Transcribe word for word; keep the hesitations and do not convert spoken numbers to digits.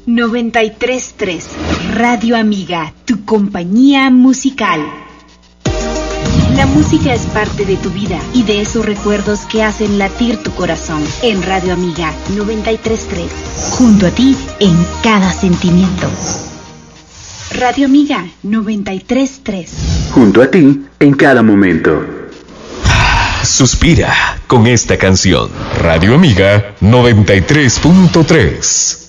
noventa y tres punto tres Radio Amiga, tu compañía musical. La música es parte de tu vida y de esos recuerdos que hacen latir tu corazón. En Radio Amiga noventa y tres punto tres, junto a ti en cada sentimiento. Radio Amiga noventa y tres punto tres, junto a ti en cada momento. Suspira con esta canción. Radio Amiga noventa y tres punto tres.